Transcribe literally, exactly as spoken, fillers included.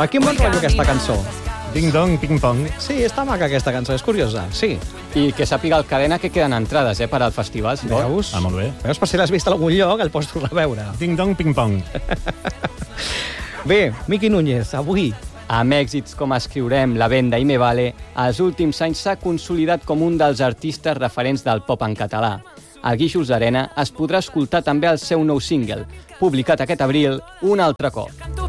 Per quin bon rotllo aquesta cançó? Ding-dong, ping-pong. Sí, està maca aquesta cançó, és curiosa, sí. I que sàpiga el Cadena que queden entrades, eh, per al festival. Si vol. Veus? Ah, molt bé. Veus, per si l'has vist a algun lloc, el pots tornar a veure. Ding-dong, ping-pong. Bé, Miqui Núñez, avui... Amb èxits com Escriurem, La Venda i Me Vale, als últims anys s'ha consolidat com un dels artistes referents del pop en català. A Guíxols Arena es podrà escoltar també el seu nou single, publicat aquest abril, Un altre cop.